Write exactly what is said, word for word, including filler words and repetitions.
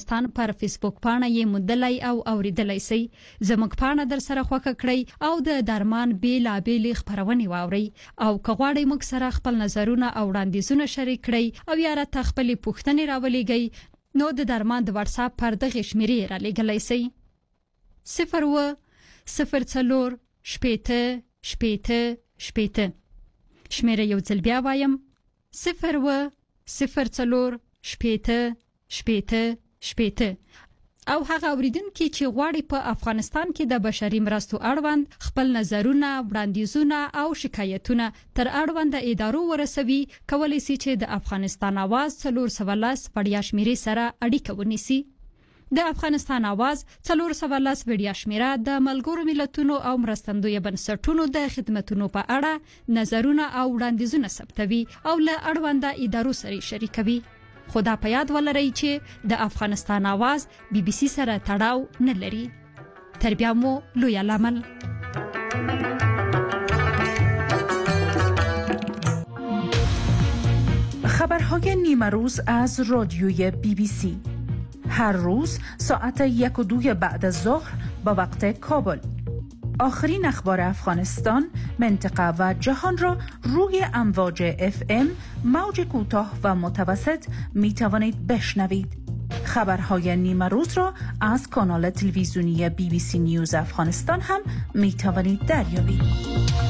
افغانستان پر فیسبوک پاڼه یې موندلای او اوریدلای شئ. زموږ پاڼه در سره خوښه کړئ او د درمان بیلابېلې خپرونې واورئ او که غواړئ موږ سره خپل نظرونه او وړاندیزونه شریک کړئ او یا راته خپلې پوښتنې راولېږئ نو د درمان د واتس اپ پر دغه شمیرې را لېږلی شئ. صفر و صفر څلور شپېته شپېته شپېته. شمیره یو ځل بیا وایم: صفر و صفر څلور شپېته شپېته شپېته. او هغه اوریدونکي چې غواړي په افغانستان کې د بشري مرستو اړوند خپل نظرونه، وړاندیزونه او شکایتونه تر اړونده ادارو ورسوي، کولی شي چې د افغانستان आवाज څلور سوه لس وړیا شمیرې سره اړیکه ونیسي. د افغانستان आवाज څلور سوه لس وړیا شمیره د ملګرو ملتونو او مرستندوی بنسټونو د خدماتو په اړه نظرونه او وړاندیزونه ثبتوي او له اړونده ادارو سره شریکوي. خدا په یاد ولرئ چې د افغانستان आवाज بي بي سي سره تړاو نه لري. تر بیا مو لوی العمل. خبرهای نیمه روز از رادیوی بی بی سی هر روز ساعت یک و دوی بعد از ظهر با وقت کابل. آخرین اخبار افغانستان، منطقه و جهان را روی امواج اف ام، موج کوتاه و متوسط می توانید بشنوید. خبرهای نیمه روز را از کانال تلویزیونی بی بی سی نیوز افغانستان هم می توانید دریابید.